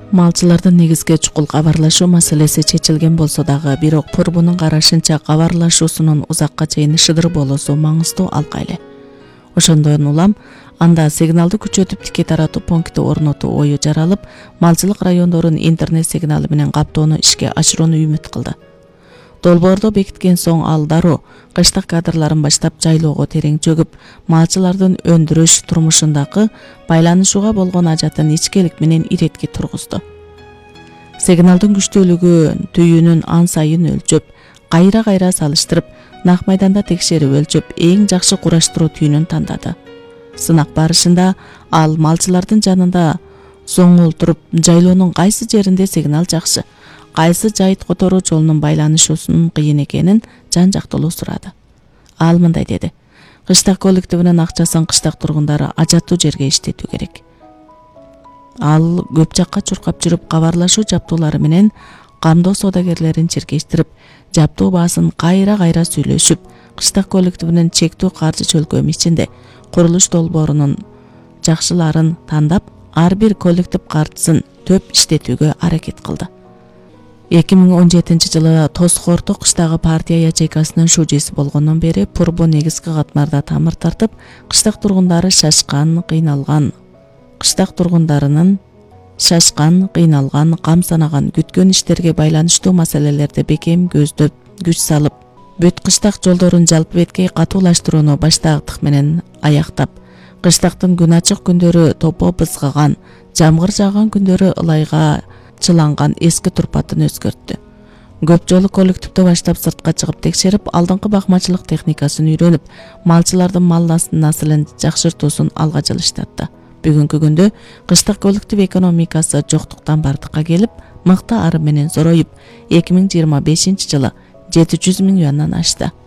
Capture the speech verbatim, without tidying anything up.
Малчылардын негизги чукул кабарлашуу маселеси чечилген болсо дагы, бирок Пурбунун карашынча кабарлашуусунун узакка чейин шыдыр болуусу маңыздуу алка эле. Ошондон улам анда сигналды күчөтүп тикей таратуу пункти орнотуу ою жаралып, малчылык райондорун интернет сигналы менен каптоону ишке ашырууну үмүт кылды. Долбоорду бекиткен соң ал дароо кыштык кадрларын баштап жайлоого терең чөгүп, малчылардын өндүрүш турмушундагы байланышууга болгон ажатын ичкелик менен иретке тургузду. Сигналдын күчтүүлүгү түйүнүн ан сайын өлчөп, кайра-кайра салыштырып, нак майданда текшерип өлчөп, эң жакшы кураштыруу түйүнүн тандады. Сынак барышында ал малчылардын жанында соңул туруп, жайлоонун кайсы жеринде сигнал жакшы, кайсы жайыт которуу жолунун байланышуусунун кыйын экенин жан-жактылуу сурады. Ал мындай деди: кыштак коллективинин акчасын кыштак тургундары ажаттуу жерге иштетүү керек. Ал көп жакка чуркап жүрүп, кабарлашуу жаптуулары менен камдоо соодагерлерин чиркештирип, жаптуу баасын кайра-кайра сүйлөшүп, кыштак коллективинин чектүү каржы чөлкөмү ичинде курулуш долбоорунун жакшыларын тандап, ар бир коллектив каржысын төп иштетүүгө аракет кылды. эки миң он жетинчи жылы Тосхорто кыштагы партия ячейкасынын шужиси болгондон бери Пурбу негизги катмарда тамыр тартып, кыштак тургундары шашкан, кыйналган, кыштак тургундарынын шашкан, кыйналган, кам санаган, күткөн иштерге байланыштуу маселелерди бекем көздөп, күч салып, бүт кыштак жолдорун жалпы беткей катуулаштырууну баштаактык менен аяктап, кыштактын күн ачык күндөрү топо бызгаган, жамгыр жааган күндөрү ылайга чыланган эски турпатын өзгөрттү. Көп жолу коллективди баштап сыртка чыгып текшерип, алдыңкы бакмачылык техникасын үйрөнүп, малчылардын мал наслын жакшыртуусун алга жылыштатты. Бүгүнкү күндө кыштак коллектив экономикасы жоктуктан бардыкка келип, мыкты ары менен зороюп, эки миң жыйырма бешинчи жылы жети жүз миң юандан ашты.